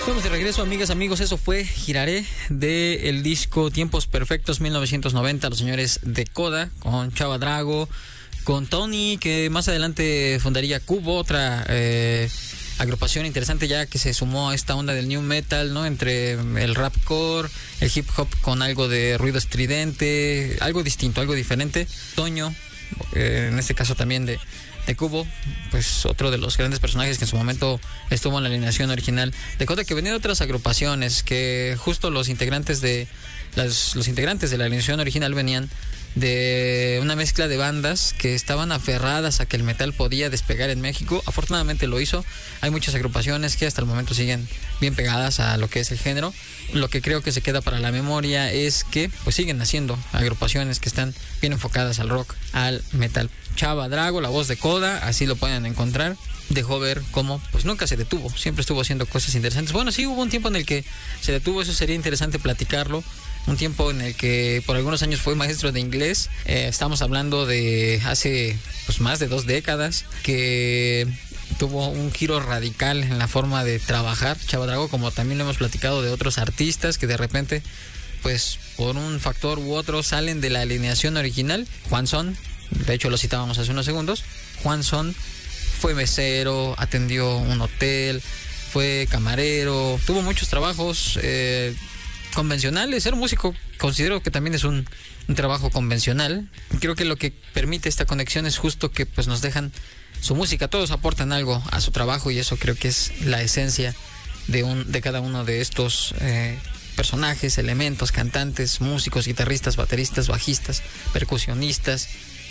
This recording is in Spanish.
Estamos de regreso, amigas, amigos. Eso fue Giraré del disco Tiempos Perfectos 1990. Los señores de Coda con Chava Drago, con Tony, que más adelante fundaría Cubo, otra agrupación interesante ya que se sumó a esta onda del new metal, ¿no? Entre el rapcore, el hip hop con algo de ruido estridente, algo distinto, algo diferente. Toño, en este caso también de Cubo, pues otro de los grandes personajes que en su momento estuvo en la alineación original de Coda, que venía de otras agrupaciones, que justo los integrantes de la alineación original venían de una mezcla de bandas que estaban aferradas a que el metal podía despegar en México. Afortunadamente lo hizo. Hay muchas agrupaciones que hasta el momento siguen bien pegadas a lo que es el género. Lo que creo que se queda para la memoria es que pues siguen haciendo agrupaciones que están bien enfocadas al rock, al metal. Chava Drago, la voz de Coda, así lo pueden encontrar. Dejó ver cómo pues nunca se detuvo, siempre estuvo haciendo cosas interesantes. Bueno, sí hubo un tiempo en el que se detuvo, eso sería interesante platicarlo. Un tiempo en el que por algunos años fue maestro de inglés. Estamos hablando de hace pues más de 2 décadas, que tuvo un giro radical en la forma de trabajar Chava Drago, como también lo hemos platicado de otros artistas que de repente pues por un factor u otro salen de la alineación original. Juan Son, de hecho lo citábamos hace unos segundos. Juan Son fue mesero, atendió un hotel, fue camarero, tuvo muchos trabajos convencionales. Ser músico considero que también es un trabajo convencional. Creo que lo que permite esta conexión es justo que pues nos dejan su música, todos aportan algo a su trabajo, y eso creo que es la esencia de cada uno de estos personajes, elementos, cantantes, músicos, guitarristas, bateristas, bajistas, percusionistas,